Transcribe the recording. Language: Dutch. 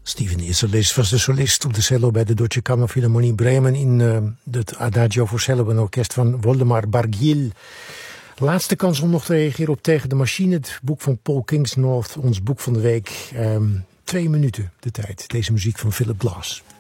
Steven Isserlis was de solist op de cello bij de Deutsche Kammerphilharmonie Bremen in het Adagio voor cello en orkest van Woldemar Bargiel. Laatste kans om nog te reageren op Tegen de Machine, het boek van Paul Kingsnorth, ons boek van de week. 2 minuten de tijd. Deze muziek van Philip Glass.